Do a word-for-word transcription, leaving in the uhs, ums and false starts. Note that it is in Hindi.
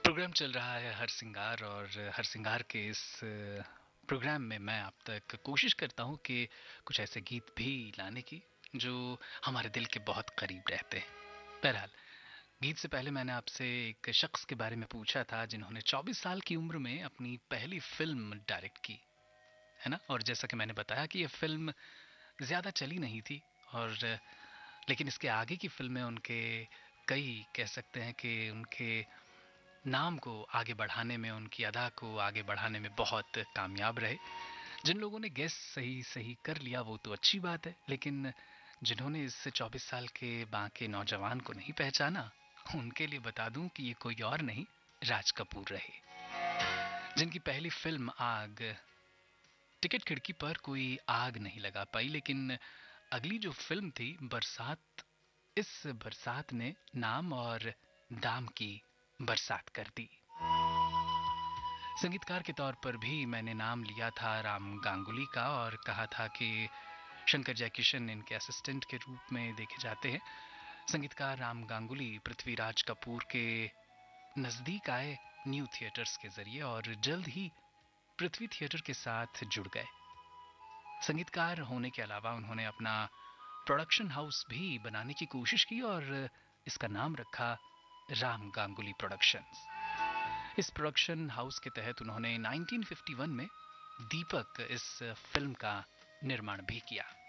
प्रोग्राम चल रहा है हर सिंगार और हर सिंगार के इस प्रोग्राम में मैं आप तक कोशिश करता हूँ कि कुछ ऐसे गीत भी लाने की जो हमारे दिल के बहुत करीब रहते हैं। बहरहाल, गीत से पहले मैंने आपसे एक शख्स के बारे में पूछा था जिन्होंने चौबीस साल की उम्र में अपनी पहली फिल्म डायरेक्ट की, है ना? और जैसा कि मैंने बताया कि ये फिल्म ज़्यादा चली नहीं थी, और लेकिन इसके आगे की फिल्में उनके कई कह सकते हैं कि उनके नाम को आगे बढ़ाने में, उनकी अदा को आगे बढ़ाने में बहुत कामयाब रहे। जिन लोगों ने गेस सही सही कर लिया वो तो अच्छी बात है, लेकिन जिन्होंने इस चौबीस साल के बांके नौजवान को नहीं पहचाना, उनके लिए बता दूं कि ये कोई और नहीं, राज कपूर रहे, जिनकी पहली फिल्म आग, टिकट खिड़की पर कोई आग नहीं लगा पाई, लेकिन अगली जो फिल्म थी बरसात, इस बरसात ने नाम और दाम की बरसात कर दी। संगीतकार के तौर पर भी मैंने नाम लिया था राम गांगुली का और कहा था कि शंकर जयकिशन इनके असिस्टेंट के रूप में देखे जाते हैं। संगीतकार राम गांगुली पृथ्वीराज कपूर के नजदीक आए न्यू थिएटर्स के जरिए और जल्द ही पृथ्वी थिएटर के साथ जुड़ गए। संगीतकार होने के अलावा उन्होंने अपना प्रोडक्शन हाउस भी बनाने की कोशिश की और इसका नाम रखा राम गांगुली प्रोडक्शंस। इस प्रोडक्शन हाउस के तहत उन्होंने नाइनटीन फिफ्टी वन में दीपक इस फिल्म का निर्माण भी किया।